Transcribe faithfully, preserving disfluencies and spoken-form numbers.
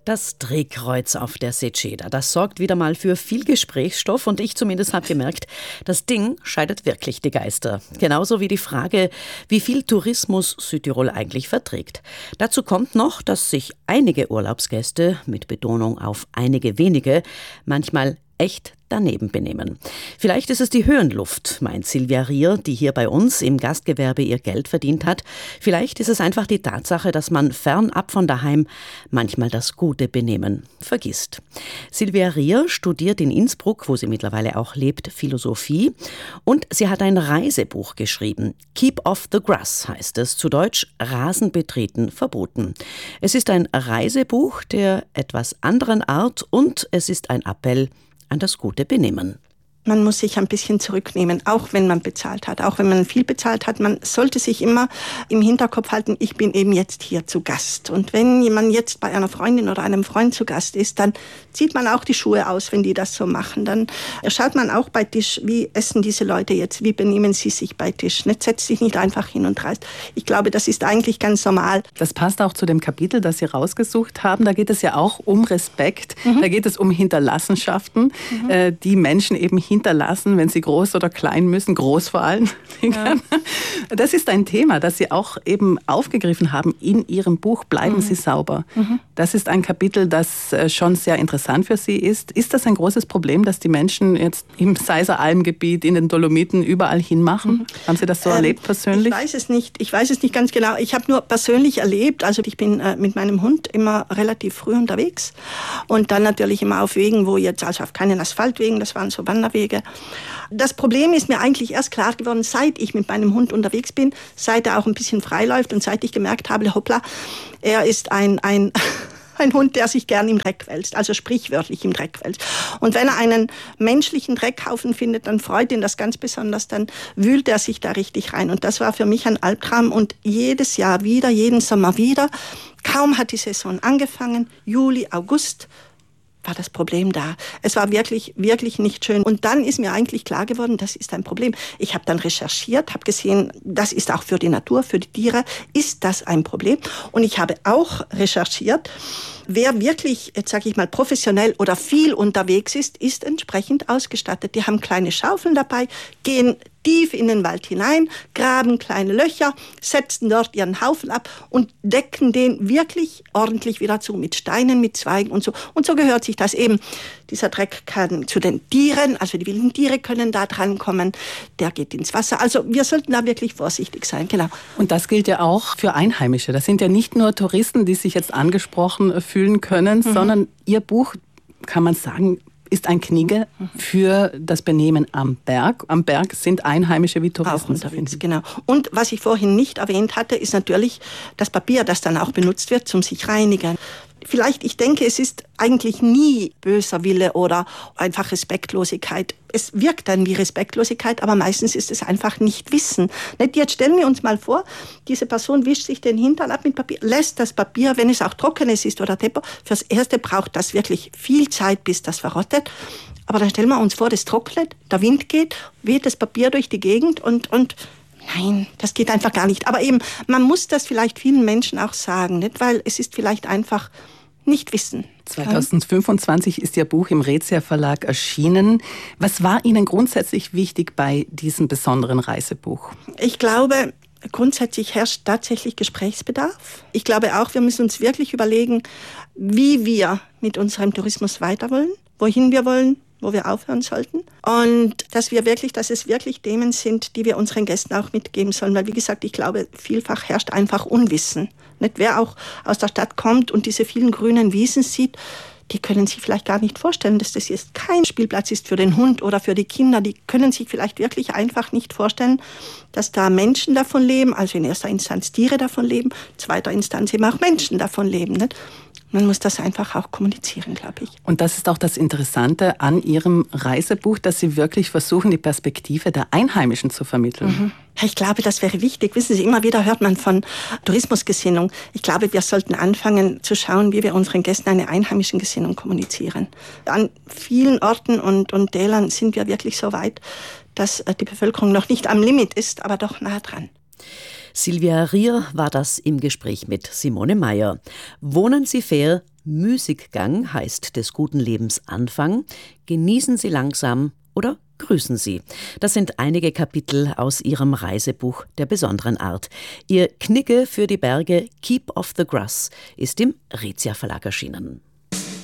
Das Drehkreuz auf der Seceda, das sorgt wieder mal für viel Gesprächsstoff und ich zumindest habe gemerkt, das Ding scheidet wirklich die Geister. Genauso wie die Frage, wie viel Tourismus Südtirol eigentlich verträgt. Dazu kommt noch, dass sich einige Urlaubsgäste, mit Betonung auf einige wenige, manchmal echt daneben benehmen. Vielleicht ist es die Höhenluft, meint Silvia Rier, die hier bei uns im Gastgewerbe ihr Geld verdient hat. Vielleicht ist es einfach die Tatsache, dass man fernab von daheim manchmal das gute Benehmen vergisst. Silvia Rier studiert in Innsbruck, wo sie mittlerweile auch lebt, Philosophie. Und sie hat ein Reisebuch geschrieben. Keep off the grass heißt es, zu Deutsch Rasen betreten verboten. Es ist ein Reisebuch der etwas anderen Art und es ist ein Appell an das gute Benehmen. Man muss sich ein bisschen zurücknehmen, auch wenn man bezahlt hat, auch wenn man viel bezahlt hat. Man sollte sich immer im Hinterkopf halten, ich bin eben jetzt hier zu Gast. Und wenn man jetzt bei einer Freundin oder einem Freund zu Gast ist, dann zieht man auch die Schuhe aus, wenn die das so machen. Dann schaut man auch bei Tisch, wie essen diese Leute jetzt, wie benehmen sie sich bei Tisch. Nicht, setzt sich nicht einfach hin und reißt. Ich glaube, das ist eigentlich ganz normal. Das passt auch zu dem Kapitel, das Sie rausgesucht haben. Da geht es ja auch um Respekt. Mhm. Da geht es um Hinterlassenschaften, mhm. äh, die Menschen eben hinterlassen, wenn sie groß oder klein müssen, groß vor allem. Ja. Das ist ein Thema, das Sie auch eben aufgegriffen haben in Ihrem Buch Bleiben mhm. Sie sauber. Mhm. Das ist ein Kapitel, das schon sehr interessant für Sie ist. Ist das ein großes Problem, dass die Menschen jetzt im Seiser Almgebiet, in den Dolomiten überall hinmachen? Mhm. Haben Sie das so ähm, erlebt persönlich? Ich weiß es nicht. Ich weiß es nicht ganz genau. Ich habe nur persönlich erlebt, also ich bin äh, mit meinem Hund immer relativ früh unterwegs und dann natürlich immer auf Wegen, wo jetzt, also auf keinen Asphaltwegen, das waren so Wanderwege. Das Problem ist mir eigentlich erst klar geworden, seit ich mit meinem Hund unterwegs bin, seit er auch ein bisschen frei läuft und seit ich gemerkt habe, hoppla, er ist ein, ein, ein Hund, der sich gern im Dreck wälzt, also sprichwörtlich im Dreck wälzt. Und wenn er einen menschlichen Dreckhaufen findet, dann freut ihn das ganz besonders, dann wühlt er sich da richtig rein. Und das war für mich ein Albtraum und jedes Jahr wieder, jeden Sommer wieder. Kaum hat die Saison angefangen, Juli, August, war das Problem da. Es war wirklich, wirklich nicht schön. Und dann ist mir eigentlich klar geworden, das ist ein Problem. Ich habe dann recherchiert, habe gesehen, das ist auch für die Natur, für die Tiere, ist das ein Problem. Und ich habe auch recherchiert, wer wirklich, jetzt sage ich mal, professionell oder viel unterwegs ist, ist entsprechend ausgestattet. Die haben kleine Schaufeln dabei, gehen tief in den Wald hinein, graben kleine Löcher, setzen dort ihren Haufen ab und decken den wirklich ordentlich wieder zu, mit Steinen, mit Zweigen und so. Und so gehört sich das eben. Dieser Dreck kann zu den Tieren, also die wilden Tiere können da dran kommen, der geht ins Wasser. Also wir sollten da wirklich vorsichtig sein, genau. Und das gilt ja auch für Einheimische. Das sind ja nicht nur Touristen, die sich jetzt angesprochen fühlen können, mhm. sondern Ihr Buch, kann man sagen, ist ein Knigge für das Benehmen am Berg. Am Berg sind Einheimische wie Touristen auch unterwegs, genau. Und was ich vorhin nicht erwähnt hatte, ist natürlich das Papier, das dann auch benutzt wird, zum sich reinigen. Vielleicht, ich denke, es ist eigentlich nie böser Wille oder einfach Respektlosigkeit. Es wirkt dann wie Respektlosigkeit, aber meistens ist es einfach nicht Wissen. Jetzt stellen wir uns mal vor, diese Person wischt sich den Hintern ab mit Papier, lässt das Papier, wenn es auch trockenes ist oder Tempo, fürs Erste braucht das wirklich viel Zeit, bis das verrottet. Aber dann stellen wir uns vor, das trocknet, der Wind geht, weht das Papier durch die Gegend und, und nein, das geht einfach gar nicht. Aber eben, man muss das vielleicht vielen Menschen auch sagen, nicht? Weil es ist vielleicht einfach nicht Wissen. zweitausendfünfundzwanzig ist Ihr Buch im Raetia Verlag erschienen. Was war Ihnen grundsätzlich wichtig bei diesem besonderen Reisebuch? Ich glaube, grundsätzlich herrscht tatsächlich Gesprächsbedarf. Ich glaube auch, wir müssen uns wirklich überlegen, wie wir mit unserem Tourismus weiter wollen, wohin wir wollen, wo wir aufhören sollten. Und dass wir wirklich, dass es wirklich Themen sind, die wir unseren Gästen auch mitgeben sollen. Weil, wie gesagt, ich glaube, vielfach herrscht einfach Unwissen. Nicht? Wer auch aus der Stadt kommt und diese vielen grünen Wiesen sieht, die können sich vielleicht gar nicht vorstellen, dass das jetzt kein Spielplatz ist für den Hund oder für die Kinder. Die können sich vielleicht wirklich einfach nicht vorstellen, dass da Menschen davon leben, also in erster Instanz Tiere davon leben, in zweiter Instanz eben auch Menschen davon leben. Nicht? Man muss das einfach auch kommunizieren, glaube ich. Und das ist auch das Interessante an Ihrem Reisebuch, dass Sie wirklich versuchen, die Perspektive der Einheimischen zu vermitteln. Mhm. Ich glaube, das wäre wichtig. Wissen Sie, immer wieder hört man von Tourismusgesinnung. Ich glaube, wir sollten anfangen zu schauen, wie wir unseren Gästen eine einheimischen Gesinnung kommunizieren. An vielen Orten und, und Tälern sind wir wirklich so weit, dass die Bevölkerung noch nicht am Limit ist, aber doch nah dran. Silvia Rier war das im Gespräch mit Simone Meyer. Wohnen Sie fair, Müßiggang heißt des guten Lebens Anfang. Genießen Sie langsam oder grüßen Sie. Das sind einige Kapitel aus Ihrem Reisebuch der besonderen Art. Ihr Knigge für die Berge Keep Off the Grass ist im Raetia Verlag erschienen.